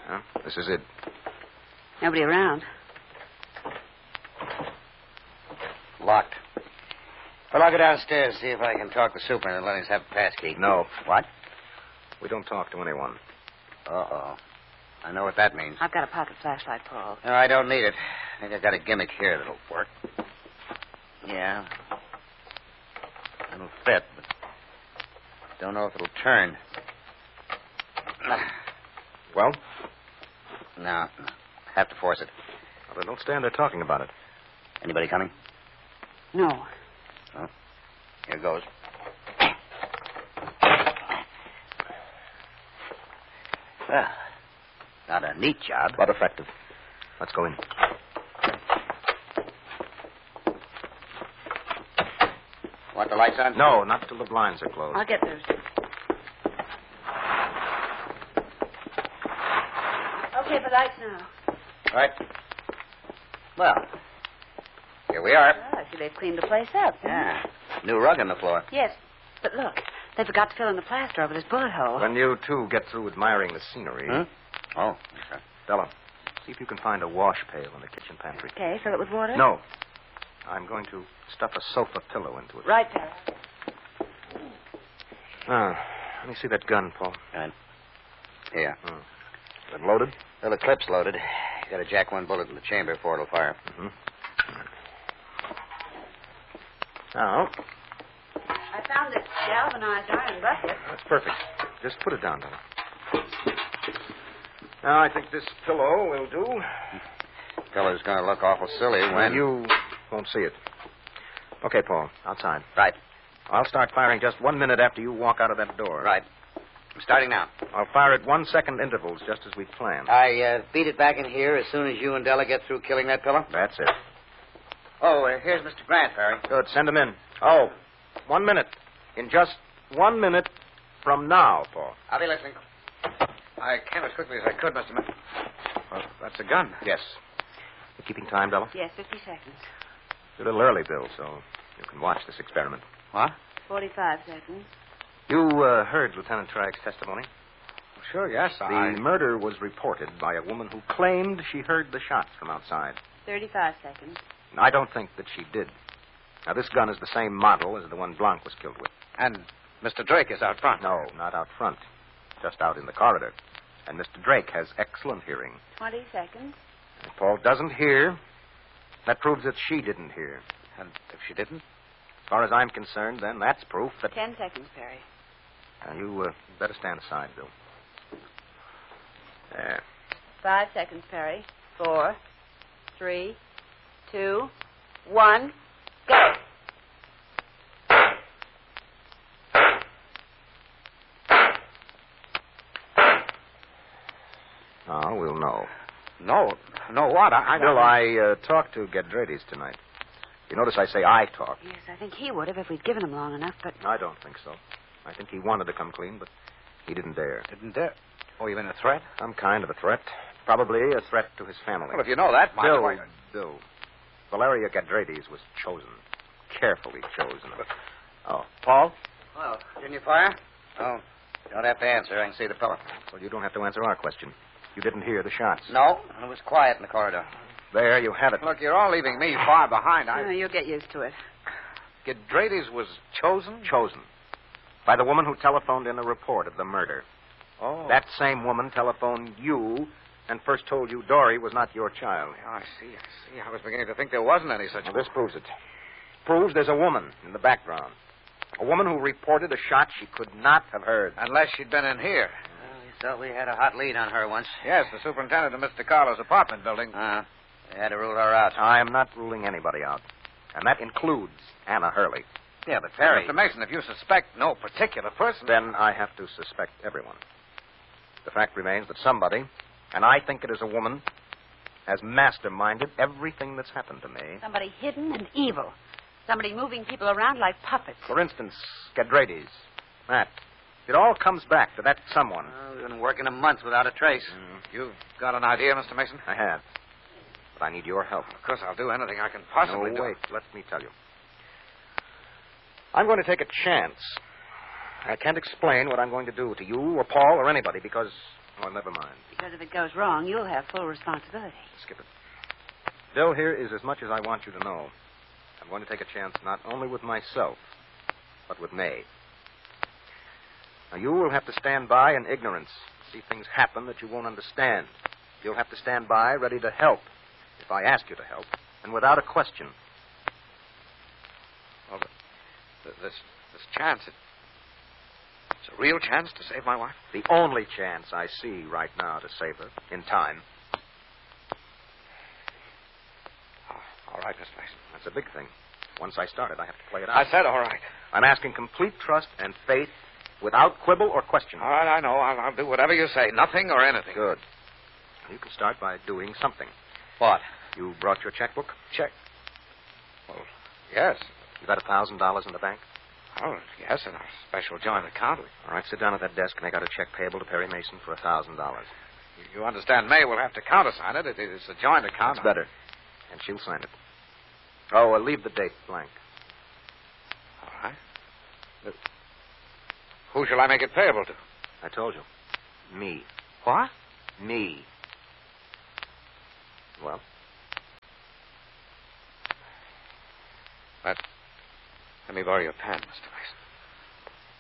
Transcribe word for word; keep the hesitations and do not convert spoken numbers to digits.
Huh? This is it. Nobody around. Locked. Well, I'll go downstairs, see if I can talk to Super and let us have a pass key. No. What? We don't talk to anyone. Uh-oh. I know what that means. I've got a pocket flashlight, Paul. No, I don't need it. I think I got a gimmick here that'll work. Yeah. It'll fit, but don't know if it'll turn. Well? No. Have to force it. Well, then don't stand there talking about it. Anybody coming? No. Oh. Here goes. Well, not a neat job. But effective. Let's go in. Want the lights on? No, not till the blinds are closed. I'll get those. Okay, the lights now. All right. Well, here we are. Oh, I see they've cleaned the place up. Yeah. New rug on the floor. Yes, but look, they forgot to fill in the plaster over this bullet hole. When you two get through admiring the scenery... Hmm? Oh, okay. Bella, see if you can find a wash pail in the kitchen pantry. Okay, fill it with water? No. I'm going to stuff a sofa pillow into it. Right there. Ah, let me see that gun, Paul. Right. Here. Hmm. Is it loaded? Well, the clip's loaded. You got to jack one bullet in the chamber before it'll fire. Mm-hmm. Now, I found this galvanized iron bucket. that's perfect. Just put it down, Bella. Now, I think this pillow will do. Fellow's going to look awful silly when... You won't see it. Okay, Paul, outside. Right. I'll start firing just one minute after you walk out of that door. Right. I'm starting now. I'll fire at one-second intervals, just as we planned. I uh, beat it back in here as soon as you and Della get through killing that pillow. That's it. Oh, uh, here's Mister Grant, Harry. Good. Send him in. Oh, one minute. In just one minute from now, Paul. I'll be listening. I came as quickly as I could, Mister Ma- Well, that's a gun. Yes. You keeping time, Bella? Yes, fifty seconds. It's a little early, Bill, so you can watch this experiment. What? Forty-five seconds. You uh, heard Lieutenant Tragg's testimony? Sure, yes. The I... murder was reported by a woman who claimed she heard the shots from outside. Thirty-five seconds. I don't think that she did. Now, this gun is the same model as the one Blanc was killed with. And Mister Drake is out front. No, not out front. Just out in the corridor. And Mister Drake has excellent hearing. Twenty seconds. If Paul doesn't hear, that proves that she didn't hear. And if she didn't? As far as I'm concerned, then, that's proof that... Ten seconds, Perry. Now, you uh, better stand aside, Bill. There. Five seconds, Perry. Four, three, two, one, go. Oh, we'll know. No. No what? I... I Bill, I uh, talked to Gedrades tonight. You notice I say I talked. Yes, I think he would have if we'd given him long enough, but... I don't think so. I think he wanted to come clean, but he didn't dare. Didn't dare. Oh, you mean a threat? Some kind of a threat. Probably a threat to his family. Well, if you know that, why... Bill, why... Bill, Valeria Gedrades was chosen. Carefully chosen. Oh, Paul? Well, didn't you fire? Oh, you don't have to answer. I can see the fellow. Well, you don't have to answer our question. You didn't hear the shots. No, it was quiet in the corridor. There, you have it. Look, you're all leaving me far behind. I... Oh, you'll get used to it. Gedrades was chosen? Chosen. By the woman who telephoned in a report of the murder. Oh. That same woman telephoned you and first told you Dory was not your child. Oh, I see, I see. I was beginning to think there wasn't any such... Well, this proves it. Proves there's a woman in the background. A woman who reported a shot she could not have heard. Unless she'd been in here. Well, we thought we had a hot lead on her once. Yes, the superintendent of Mister Carlo's apartment building. Uh, they had to rule her out. I am not ruling anybody out. And that includes Anna Hurley. Yeah, but Perry... Mister Mason, if you suspect no particular person... Then I have to suspect everyone. The fact remains that somebody, and I think it is a woman, has masterminded everything that's happened to me. Somebody hidden and evil. Somebody moving people around like puppets. For instance, Gedrades. That. It all comes back to that someone. Well, we've been working a month without a trace. Mm. You've got an idea, Mister Mason? I have. But I need your help. Of course, I'll do anything I can possibly no, do. wait. Let me tell you. I'm going to take a chance. I can't explain what I'm going to do to you or Paul or anybody because Oh, never mind. Because if it goes wrong, you'll have full responsibility. Skip it. Bill, here is as much as I want you to know. I'm going to take a chance not only with myself, but with May. Now, you will have to stand by in ignorance, see things happen that you won't understand. You'll have to stand by ready to help if I ask you to help, and without a question. Well, th- this, this chance, it, it's a real chance to save my wife? The only chance I see right now to save her, in time. Oh, all right, Mister Mason. That's a big thing. Once I start it, I have to play it out. I said all right. I'm asking complete trust and faith without quibble or question. All right, I know. I'll, I'll do whatever you say. Nothing or anything. Good. You can start by doing something. What? You brought your checkbook? Check. Well, yes. You got a thousand dollars in the bank? Oh, yes, in our special joint account. All right, sit down at that desk and make out a check payable to Perry Mason for a thousand dollars. You understand, May will have to countersign it. It is a joint account. That's better. And she'll sign it. Oh, uh, leave the date blank. All right. But who shall I make it payable to? I told you. Me. What? Me. Well? Let, let me borrow your pen, Mister Mason.